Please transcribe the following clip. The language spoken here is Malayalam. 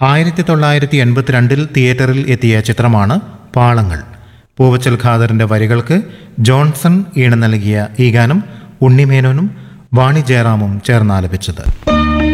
1982 തിയേറ്ററിൽ എത്തിയ ചിത്രമാണ് പാളങ്ങൾ. പൂവച്ചൽ ഖാദറിന്റെ വരികൾക്ക് ജോൺസൺ ഈണം നൽകിയ ഈ ഗാനം ഉണ്ണിമേനോനും വാണി ജയറാമും ചേർന്നാലപിച്ചത്.